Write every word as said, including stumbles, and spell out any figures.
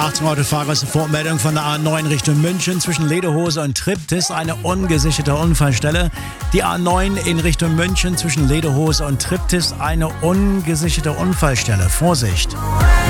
Achtung, Autofahrer, Sofortmeldung von der A neun Richtung München zwischen Lederhose und Triptis, eine ungesicherte Unfallstelle. Die A neun in Richtung München zwischen Lederhose und Triptis, eine ungesicherte Unfallstelle. Vorsicht!